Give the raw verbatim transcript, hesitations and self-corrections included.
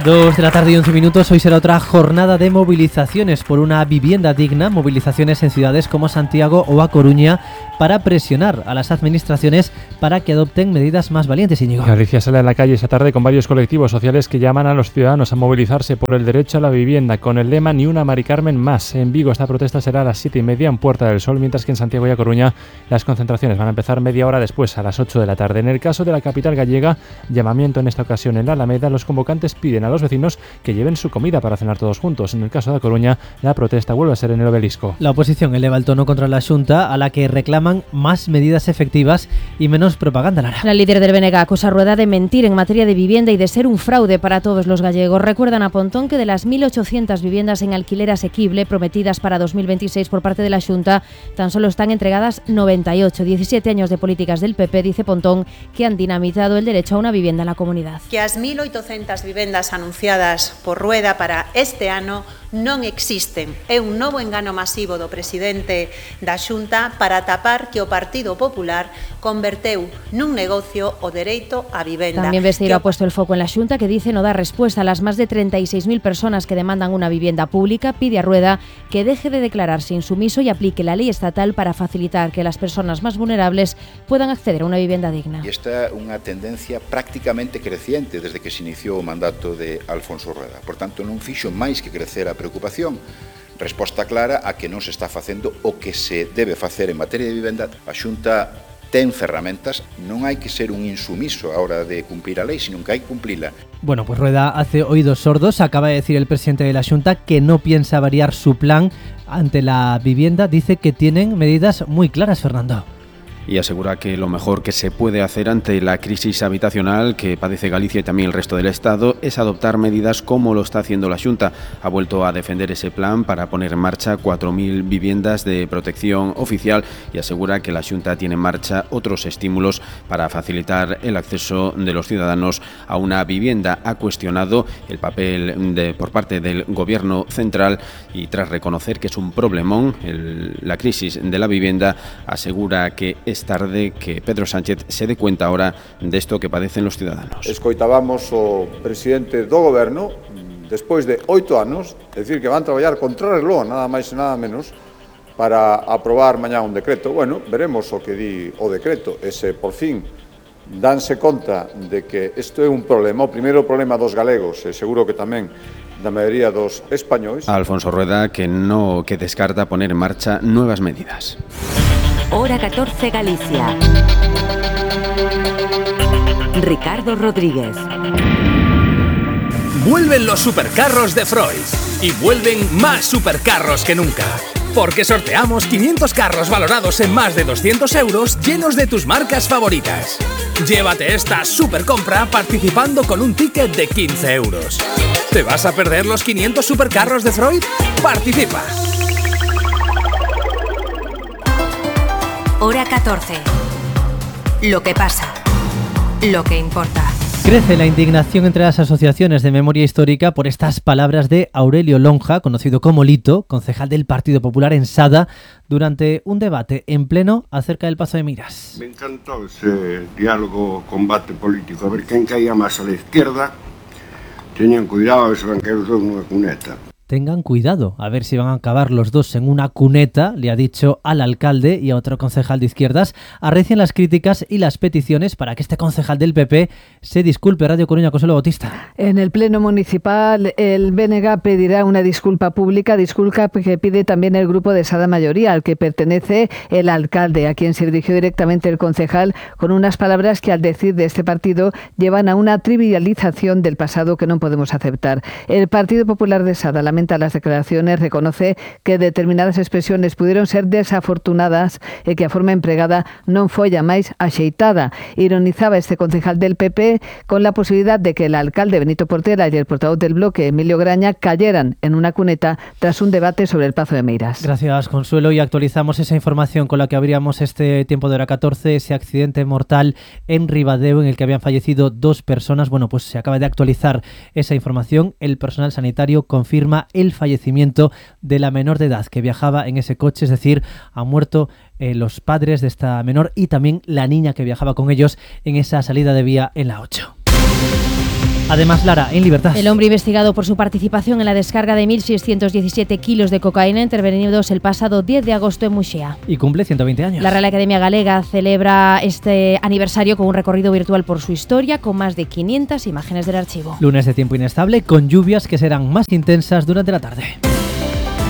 Dos de la tarde y once minutos. Hoy será otra jornada de movilizaciones por una vivienda digna. Movilizaciones en ciudades como Santiago o A Coruña para presionar a las administraciones para que adopten medidas más valientes. Íñigo. Galicia sale a la calle esta tarde con varios colectivos sociales que llaman a los ciudadanos a movilizarse por el derecho a la vivienda con el lema Ni una Mari Carmen más. En Vigo esta protesta será a las siete y media en Puerta del Sol, mientras que en Santiago y A Coruña las concentraciones van a empezar media hora después, a las ocho de la tarde. En el caso de la capital gallega, llamamiento en esta ocasión en la Alameda. Los convocantes piden a los vecinos que lleven su comida para cenar todos juntos. En el caso de A Coruña, la protesta vuelve a ser en el Obelisco. La oposición eleva el tono contra la Xunta, a la que reclaman más medidas efectivas y menos propaganda. Lara. La líder del B N G acusa a Rueda de mentir en materia de vivienda y de ser un fraude para todos los gallegos. Recuerdan a Pontón que de las mil ochocientas viviendas en alquiler asequible prometidas para dos mil veintiséis por parte de la Xunta, tan solo están entregadas noventa y ocho. diecisiete años de políticas del P P, dice Pontón, que han dinamitado el derecho a una vivienda en la comunidad. Que as mil oitocentas vivendas anunciadas por Rueda para este ano non existen. É un novo engano masivo do presidente da Xunta para tapar que o Partido Popular converteu nun negocio o dereito á vivenda. También Besteiro ha puesto el foco en la Xunta, que dice no dar respuesta a las más de treinta y seis mil personas que demandan una vivienda pública. Pide a Rueda que deje de declararse insumiso y aplique la ley estatal para facilitar que las personas más vulnerables puedan acceder a una vivienda digna. Y esta é unha tendencia prácticamente creciente desde que se iniciou o mandato de Alfonso Rueda. Por tanto, non fixo máis que crecer a preocupación. Resposta clara a que non se está facendo o que se debe facer en materia de vivenda. A Xunta ten ferramentas, non hai que ser un insumiso a hora de cumplir a lei, sino que hai que cumplila. Bueno, pues Rueda hace oídos sordos. Acaba de decir el presidente de la Xunta que no piensa variar su plan ante la vivienda. Dice que tienen medidas muy claras, Fernando. Y asegura que lo mejor que se puede hacer ante la crisis habitacional que padece Galicia y también el resto del Estado es adoptar medidas como lo está haciendo la Xunta. Ha vuelto a defender ese plan para poner en marcha cuatro mil viviendas de protección oficial y asegura que la Xunta tiene en marcha otros estímulos para facilitar el acceso de los ciudadanos a una vivienda. Ha cuestionado el papel de, por parte del Gobierno central y tras reconocer que es un problemón el, la crisis de la vivienda, asegura que es tarde que Pedro Sánchez se dé cuenta ahora de esto que padecen los ciudadanos. Escoitábamos o presidente do Goberno despois de oito anos, decir que van traballar contra reloj, nada máis e nada menos, para aprobar mañá un decreto. Bueno, veremos o que di o decreto, ese por fin danse conta de que isto é un problema, o primeiro problema dos galegos, e seguro que tamén da maioría dos españois. Alfonso Rueda que no que descarta poner en marcha nuevas medidas. Hora catorce Galicia. Ricardo Rodríguez. Vuelven los supercarros de Freud y vuelven más supercarros que nunca. Porque sorteamos quinientos carros valorados en más de doscientos euros llenos de tus marcas favoritas. Llévate esta supercompra participando con un ticket de quince euros. ¿Te vas a perder los quinientos supercarros de Freud? ¡Participa! Hora catorce. Lo que pasa. Lo que importa. Crece la indignación entre las asociaciones de memoria histórica por estas palabras de Aurelio Lonja, conocido como Lito, concejal del Partido Popular en Sada, durante un debate en pleno acerca del Pazo de Miras. Me encantó ese diálogo, combate político, a ver quen caía máis a la izquierda. Teñan cuidado de se van caer os dous nunha cuneta. Tengan cuidado, a ver si van a acabar los dos en una cuneta, le ha dicho al alcalde y a otro concejal de izquierdas. Arrecian las críticas y las peticiones para que este concejal del P P se disculpe. Radio Coruña, Consuelo Bautista. En el pleno municipal, el B N G pedirá una disculpa pública, disculpa que pide también el grupo de Sada Mayoría, al que pertenece el alcalde, a quien se dirigió directamente el concejal, con unas palabras que, al decir de este partido, llevan a una trivialización del pasado que no podemos aceptar. El Partido Popular de Sada lamenta las declaraciones, reconoce que determinadas expresiones pudieron ser desafortunadas e que a forma empregada non foi a máis axeitada. Ironizaba este concejal del P P con la posibilidad de que el alcalde Benito Portela y el portavoz del bloque Emilio Graña cayeran en una cuneta tras un debate sobre el Pazo de Meiras. Gracias, Consuelo, y actualizamos esa información con la que abríamos este tiempo de hora catorce, ese accidente mortal en Ribadeo en el que habían fallecido dos personas. Bueno, pues se acaba de actualizar esa información. El personal sanitario confirma el fallecimiento de la menor de edad que viajaba en ese coche, es decir, han muerto eh, los padres de esta menor y también la niña que viajaba con ellos en esa salida de vía en la ocho. Además, Lara, en libertad. El hombre investigado por su participación en la descarga de mil seiscientos diecisiete kilos de cocaína intervenidos el pasado diez de agosto en Muxía. Y cumple ciento veinte años. La Real Academia Galega celebra este aniversario con un recorrido virtual por su historia con más de quinientas imágenes del archivo. Lunes de tiempo inestable con lluvias que serán más intensas durante la tarde.